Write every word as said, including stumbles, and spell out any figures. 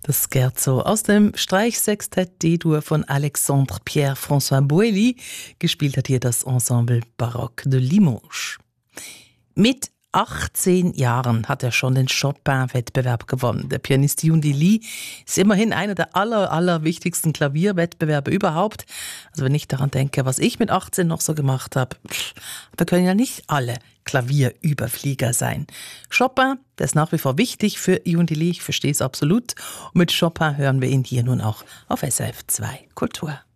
Das Scherzo aus dem Streichsextett D-Dur von Alexandre Pierre-François Boilly. Gespielt hat hier das Ensemble Baroque de Limoges. Mit achtzehn Jahren hat er schon den Chopin-Wettbewerb gewonnen. Der Pianist Yundi Lee ist immerhin einer der aller, aller wichtigsten Klavierwettbewerbe überhaupt. Also wenn ich daran denke, was ich mit achtzehn noch so gemacht habe, wir können ja nicht alle Klavierüberflieger sein. Chopin, der ist nach wie vor wichtig für Yundi Lee, ich verstehe es absolut. Und mit Chopin hören wir ihn hier nun auch auf S R F zwei Kultur.